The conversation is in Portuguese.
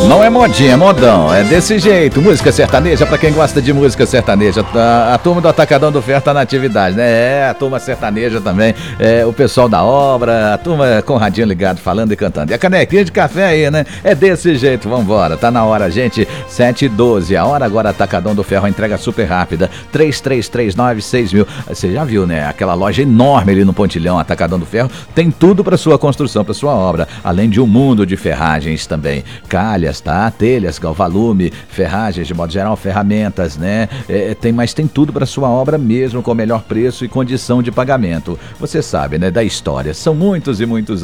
Não é modinha, é modão, é desse jeito. Música sertaneja, pra quem gosta de música sertaneja. A turma do Atacadão do Ferro tá na atividade, né? É, a turma sertaneja também, o pessoal da obra, a turma com o radinho ligado, falando e cantando. E a canequinha de café aí, né? É desse jeito, vambora. Tá na hora, gente. 7h12, a hora agora. Atacadão do Ferro, a entrega super rápida. 33396000. Você já viu, né? Aquela loja enorme ali no Pontilhão, Atacadão do Ferro. Tem tudo pra sua construção, pra sua obra. Além de um mundo de ferragens também. Calhas, tá? Telhas, galvalume, ferragens, de modo geral, ferramentas, né? Tem tudo para sua obra mesmo, com o melhor preço e condição de pagamento. Você sabe, né? Da história. São muitos e muitos